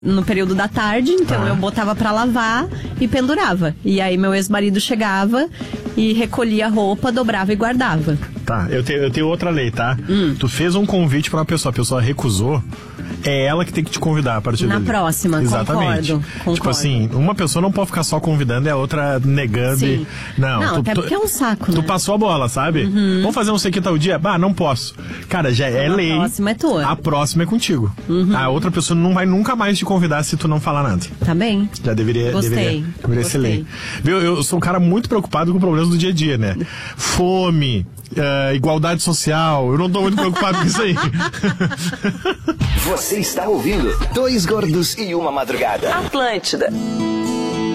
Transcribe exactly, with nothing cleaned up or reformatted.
no período da tarde, então ah. eu botava pra lavar e pendurava. E aí meu ex-marido chegava e recolhia a roupa, dobrava e guardava. Tá, eu tenho, eu tenho outra lei, tá? Hum. Tu fez um convite pra uma pessoa, a pessoa recusou, é ela que tem que te convidar a partir Na dali. próxima, Exatamente. Concordo, concordo. Tipo assim, uma pessoa não pode ficar só convidando e a outra negando. Sim. E... Não, não tu, até tu, porque é um saco, Tu né? passou a bola, sabe? Uhum. Vamos fazer um sei que tal dia? Bah, não posso. Cara, já é a lei. A próxima é tua. A próxima é contigo. Uhum. A outra pessoa não vai nunca mais te convidar se tu não falar nada. Tá bem. Já deveria, Gostei. deveria, deveria ser Gostei. lei. Viu, eu sou um cara muito preocupado com problemas do dia a dia, né? Fome, uh, igualdade social, eu não tô muito preocupado com isso aí. Você está ouvindo Dois Gordos e Uma Madrugada. Atlântida.